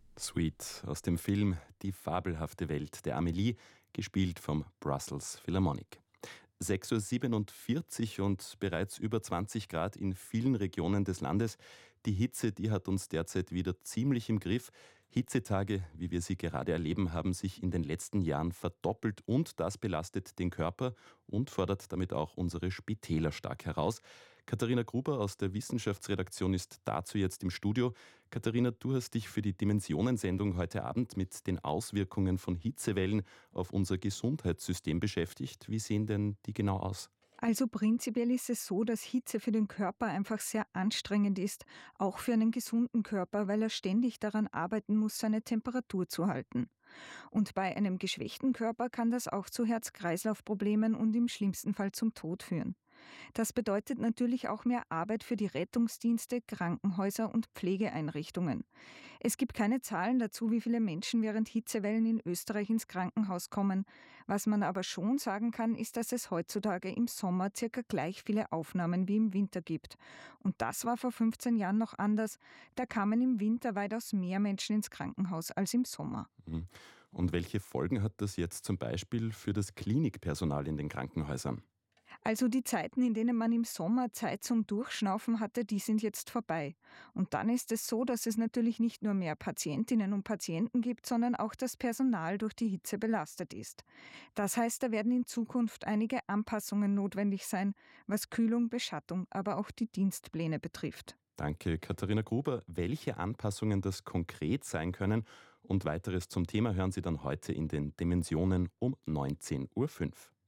Sweet aus dem Film Die fabelhafte Welt der Amelie, gespielt vom Brussels Philharmonic. 6:47 Uhr und bereits über 20 Grad in vielen Regionen des Landes. Die Hitze, die hat uns derzeit wieder ziemlich im Griff. Hitzetage, wie wir sie gerade erleben, haben sich in den letzten Jahren verdoppelt und das belastet den Körper und fordert damit auch unsere Spitäler stark heraus. Katharina Gruber aus der Wissenschaftsredaktion ist dazu jetzt im Studio. Katharina, du hast dich für die Dimensionensendung heute Abend mit den Auswirkungen von Hitzewellen auf unser Gesundheitssystem beschäftigt. Wie sehen denn die genau aus? Also prinzipiell ist es so, dass Hitze für den Körper einfach sehr anstrengend ist, auch für einen gesunden Körper, weil er ständig daran arbeiten muss, seine Temperatur zu halten. Und bei einem geschwächten Körper kann das auch zu Herz-Kreislauf-Problemen und im schlimmsten Fall zum Tod führen. Das bedeutet natürlich auch mehr Arbeit für die Rettungsdienste, Krankenhäuser und Pflegeeinrichtungen. Es gibt keine Zahlen dazu, wie viele Menschen während Hitzewellen in Österreich ins Krankenhaus kommen. Was man aber schon sagen kann, ist, dass es heutzutage im Sommer circa gleich viele Aufnahmen wie im Winter gibt. Und das war vor 15 Jahren noch anders. Da kamen im Winter weitaus mehr Menschen ins Krankenhaus als im Sommer. Mhm. Und welche Folgen hat das jetzt zum Beispiel für das Klinikpersonal in den Krankenhäusern? Also die Zeiten, in denen man im Sommer Zeit zum Durchschnaufen hatte, die sind jetzt vorbei. Und dann ist es so, dass es natürlich nicht nur mehr Patientinnen und Patienten gibt, sondern auch das Personal durch die Hitze belastet ist. Das heißt, da werden in Zukunft einige Anpassungen notwendig sein, was Kühlung, Beschattung, aber auch die Dienstpläne betrifft. Danke, Katharina Gruber. Welche Anpassungen das konkret sein können und weiteres zum Thema hören Sie dann heute in den Dimensionen um 19:05 Uhr.